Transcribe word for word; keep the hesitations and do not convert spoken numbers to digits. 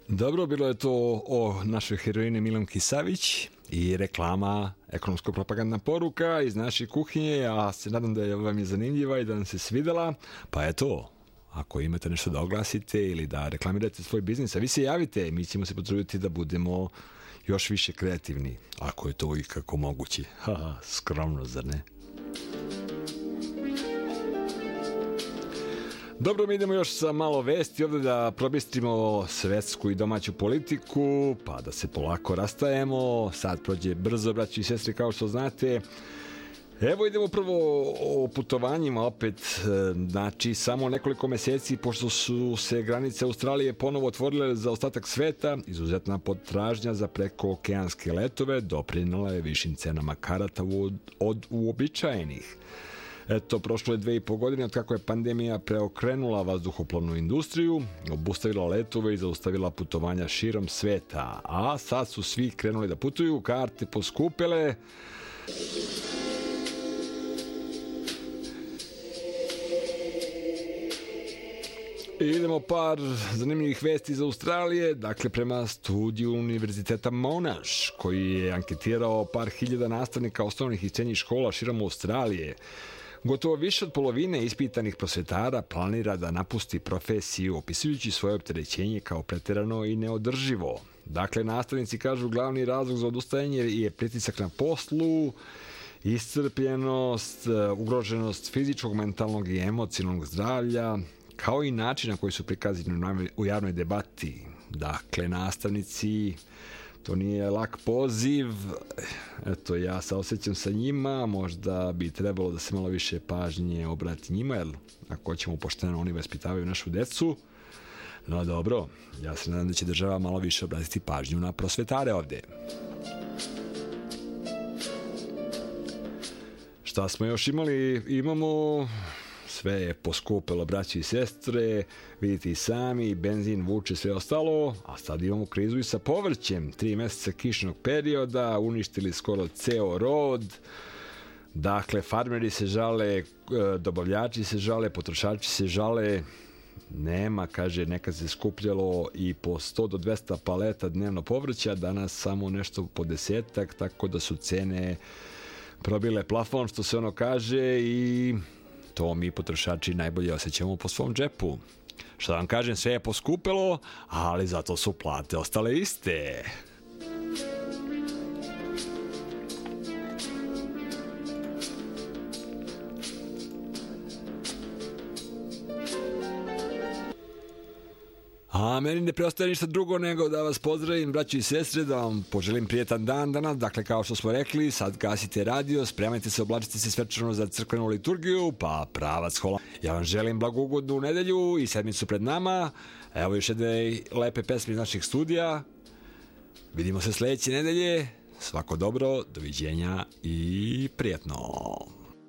Dobro, bilo je to o našoj heroini Milanki Savić i reklama, ekonomsko-propagandna poruka iz naše kuhinje. Ja se nadam da je vam je zanimljiva i da vam se svidela. Pa eto, ako imate nešto da oglasite ili da reklamirate svoj biznis, a vi se javite, mi ćemo se potruditi da budemo još više kreativni, ako je to i kako moguće. Haha, skromno, zar ne? Dobro, mi idemo još sa malo vesti ovdje da probistrimo svetsku i domaću politiku, pa da se polako rastajemo. Sad prođe brzo, braći i sestre, kao što znate. Evo idemo prvo o putovanjima opet, znači samo nekoliko meseci pošto su se granice Australije ponovo otvorile za ostatak sveta, izuzetna potražnja za prekookeanske letove doprinela je višim cenama karata od, od uobičajenih. Eto, prošlo je dve i po godine od kako je pandemija preokrenula vazduhoplovnu industriju, obustavila letove i zaustavila putovanja širom sveta, a sad su svi krenuli da putuju, karte poskupele. I idemo par zanimljivih vesti iz Australije. Dakle, prema studiju Univerziteta Monash, koji je anketirao par hiljada nastavnika osnovnih i srednjih škola širom Australije, gotovo više od polovine ispitanih prosvetara planira da napusti profesiju, opisujući svoje opterećenje kao preterano i neodrživo. Dakle, nastavnici kažu glavni razlog za odustajanje je pritisak na poslu, iscrpljenost, ugroženost fizičkog, mentalnog i emocionalnog zdravlja, kao i način na koji su prikazani u javnoj debati. Dakle, nastavnici, to nije lak poziv. Eto, ja se osjećam sa njima, možda bi trebalo da se malo više pažnje obrati njima, jer ako ćemo pošteno, oni vaspitavaju našu decu. No dobro, ja se nadam da će država malo više obratiti pažnju na prosvetare ovdje. Šta smo još imali? Imamo... Sve je poskupilo, braći i sestre, vidite i sami, benzin vuče sve ostalo, a sad imamo krizu i sa povrćem. Tri mjeseca kišnog perioda, uništili skoro ceo rod. Dakle, farmeri se žale, dobavljači se žale, potrošači se žale. Nema, kaže, nekad se skupljalo i po sto do dvesta paleta dnevno povrća, danas samo nešto po desetak, tako da su cene probile plafon, što se ono kaže, i to mi potrošači najbolje osjećamo po svom džepu. Što vam kažem, sve je poskupelo, ali zato su plate ostale iste. A meni ne preostaje ništa drugo nego da vas pozdravim, braći i sestre, da vam poželim prijetan dan danas. Dakle, kao što smo rekli, sad gasite radio, spremajte se, oblačite se svečano za crkvenu liturgiju, pa pravac hola. Ja vam želim blagogodnu nedelju i sedmicu pred nama. Evo još jedne lepe pesme iz naših studija. Vidimo se sljedeće nedelje. Svako dobro, doviđenja i prijetno.